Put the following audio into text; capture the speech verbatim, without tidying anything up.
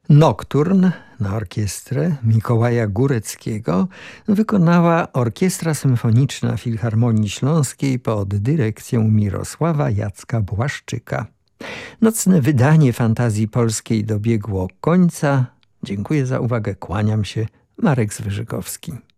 Nokturn na orkiestrę Mikołaja Góreckiego wykonała Orkiestra Symfoniczna Filharmonii Śląskiej pod dyrekcją Mirosława Jacka Błaszczyka. Nocne wydanie Fantazji Polskiej dobiegło końca. Dziękuję za uwagę, kłaniam się. Marek Zwyżykowski.